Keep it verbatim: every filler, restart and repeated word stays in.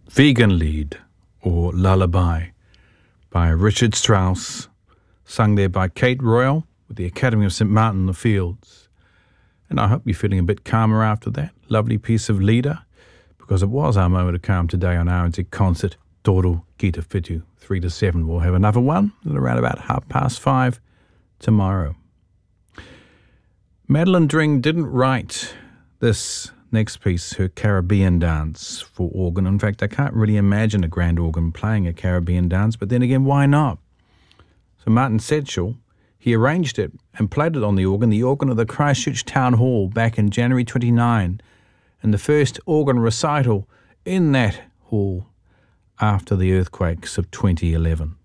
Wiegenlied, or Lullaby, by Richard Strauss, sung there by Kate Royal with the Academy of Saint Martin in the Fields. And I hope you're feeling a bit calmer after that lovely piece of Lieder, because it was our moment of calm today on R N Z Concert, Toro Ki Te Whitu, three to seven. We'll have another one at around about half past five tomorrow. Madeline Dring didn't write this next piece, her Caribbean dance, for organ. In fact, I can't really imagine a grand organ playing a Caribbean dance, but then again, why not? So Martin Setchell, he arranged it and played it on the organ, the organ of the Christchurch Town Hall back in January twenty-ninth, and the first organ recital in that hall after the earthquakes of twenty eleven.